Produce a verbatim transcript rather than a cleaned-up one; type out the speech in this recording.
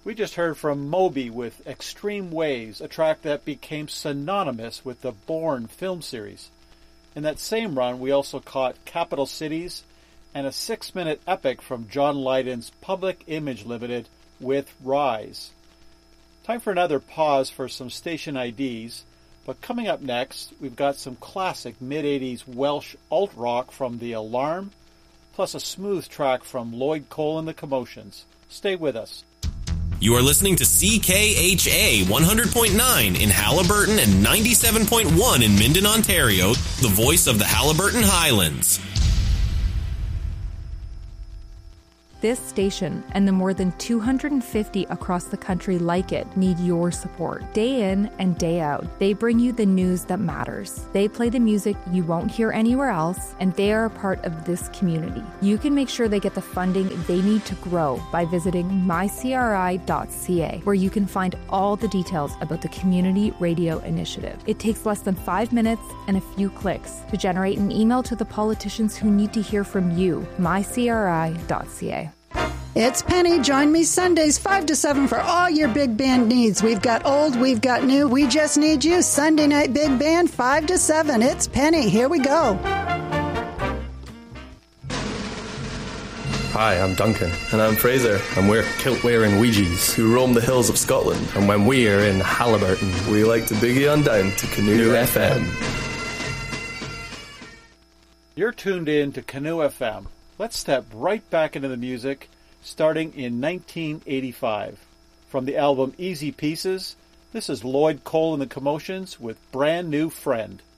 We just heard from Moby with Extreme Waves, a track that became synonymous with the Bourne film series. In that same run, we also caught Capital Cities and a six-minute epic from John Lydon's Public Image Limited with Rise. Time for another pause for some station I Ds, but coming up next, we've got some classic mid-eighties Welsh alt-rock from The Alarm, plus a smooth track from Lloyd Cole and the Commotions. Stay with us. You are listening to C K H A one hundred point nine in Halliburton and ninety-seven point one in Minden, Ontario, the voice of the Halliburton Highlands. This station and the more than two hundred fifty across the country like it need your support. Day in and day out, they bring you the news that matters. They play the music you won't hear anywhere else, and they are a part of this community. You can make sure they get the funding they need to grow by visiting my c r i dot c a, where you can find all the details about the Community Radio Initiative. It takes less than five minutes and a few clicks to generate an email to the politicians who need to hear from you. my c r i dot c a. It's Penny. Join me Sundays five to seven for all your big band needs. We've got old, we've got new. We just need you. Sunday night big band five to seven. It's Penny. Here we go. Hi, I'm Duncan. And I'm Fraser. And we're kilt-wearing Ouija's who roam the hills of Scotland. And when we are in Halliburton, we like to boogie on down to Canoe F M. You're tuned in to Canoe F M. Let's step right back into the music, starting in nineteen eighty-five. From the album Easy Pieces, this is Lloyd Cole and the Commotions with Brand New Friend.